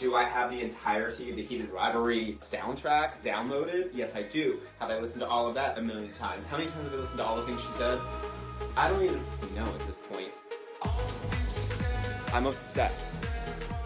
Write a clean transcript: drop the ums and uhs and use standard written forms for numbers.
Do I have the entirety of the Heated Rivalry soundtrack downloaded? Yes, I do. Have I listened to all of that? A million times. How many times have I listened to all the things she said? I don't even know at this point. I'm obsessed.